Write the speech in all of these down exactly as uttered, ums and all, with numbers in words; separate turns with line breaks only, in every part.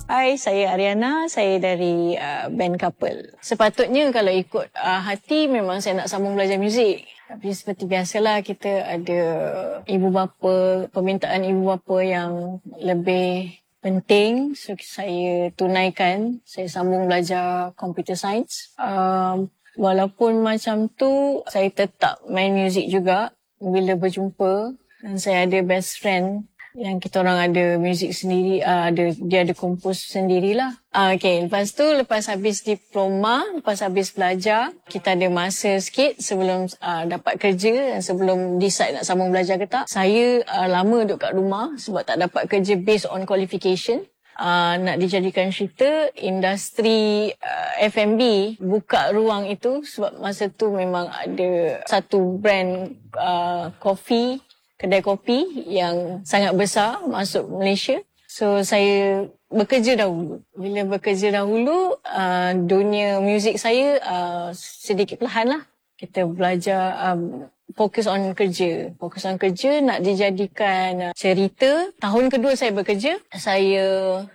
Hai, saya Ariana. Saya dari uh, band Couple. Sepatutnya kalau ikut uh, hati memang saya nak sambung belajar muzik. Tapi seperti biasalah kita ada ibu bapa, permintaan ibu bapa yang lebih penting. So saya tunaikan. Saya sambung belajar computer science. Um, walaupun macam tu, saya tetap main muzik juga bila berjumpa. Dan saya ada best friend yang kita orang ada muzik sendiri, uh, ada dia ada kompos sendirilah. Uh, okay, lepas tu lepas habis diploma, lepas habis belajar, kita ada masa sikit sebelum uh, dapat kerja dan sebelum decide nak sambung belajar ke tak. Saya uh, lama duduk kat rumah sebab tak dapat kerja based on qualification. Uh, nak dijadikan cerita, industri uh, F and B buka ruang itu sebab masa tu memang ada satu brand uh, kopi, kedai kopi yang sangat besar masuk Malaysia. So, saya bekerja dahulu. Bila bekerja dahulu, uh, dunia muzik saya uh, sedikit perlahan lah. Kita belajar um, fokus on kerja. Fokus on kerja nak dijadikan uh, cerita. Tahun kedua saya bekerja, saya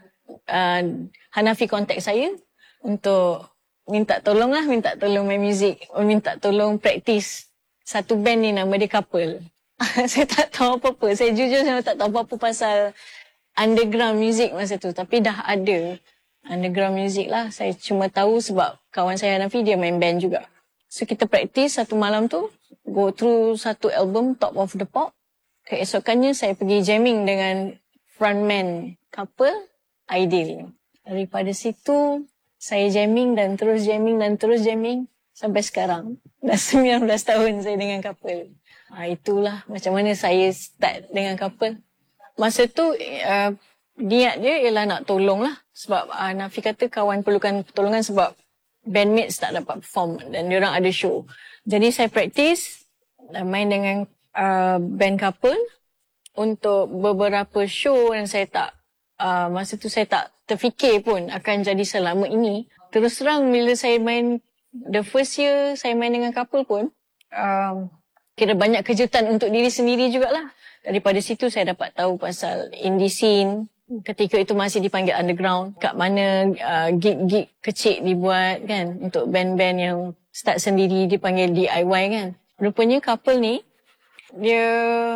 uh, Hanafi kontak saya untuk minta tolong lah, minta tolong main muzik. Minta tolong praktis. Satu band ni nama dia Couple. Saya tak tahu apa-apa. Saya jujur saya tak tahu apa-apa pasal underground music masa tu. Tapi dah ada underground music lah. Saya cuma tahu sebab kawan saya Hanafi dia main band juga. So kita praktis satu malam tu. Go through satu album Top of the Pop. Keesokannya saya pergi jamming dengan frontman Couple, Aidil. Daripada situ saya jamming dan terus jamming dan terus jamming. Sampai sekarang. Dah sembilan belas tahun saya dengan Couple. Ha, itulah macam mana saya start dengan Couple. Masa tu uh, niat dia ialah nak tolong lah. Sebab uh, Nafi kata kawan perlukan pertolongan sebab bandmates tak dapat perform dan diorang ada show. Jadi saya praktis uh, main dengan uh, band Couple untuk beberapa show dan saya tak, uh, masa tu saya tak terfikir pun akan jadi selama ini. Terus terang bila saya main, the first year saya main dengan Couple pun, um, kira banyak kejutan untuk diri sendiri jugalah. Daripada situ saya dapat tahu pasal indie scene. Ketika itu masih dipanggil underground. Kat mana uh, gig-gig kecil dibuat kan. Untuk band-band yang start sendiri dipanggil D I Y kan. Rupanya Couple ni, dia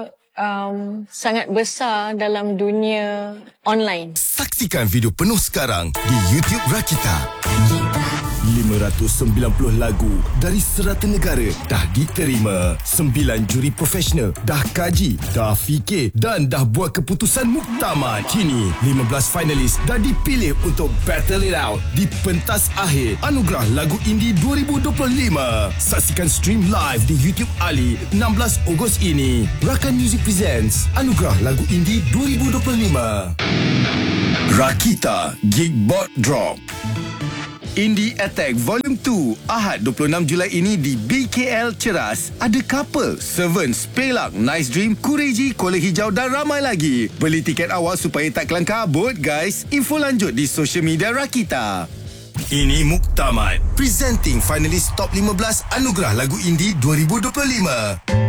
um, sangat besar dalam dunia online.
Saksikan video penuh sekarang di YouTube Rakita. lima ratus sembilan puluh lagu dari serata negara dah diterima. sembilan juri profesional dah kaji, dah fikir dan dah buat keputusan muktamad. Kini lima belas finalis dah dipilih untuk battle it out di pentas akhir Anugerah Lagu Indie dua ribu dua puluh lima. Saksikan stream live di YouTube Ali enam belas Ogos ini. Rakan Music presents Anugerah Lagu Indie dua ribu dua puluh lima. Rakita Gigbot Drop Indie Attack Volume dua Ahad dua puluh enam Julai ini di B K L Ceras. Ada Couple, Servants, Pelak, Nice Dream, Kureji, Kola Hijau dan ramai lagi. Beli tiket awal supaya tak kelang kabut guys. Info lanjut di social media Rakita. Ini Muktamad, presenting finalis top lima belas Anugerah Lagu Indie dua ribu dua puluh lima.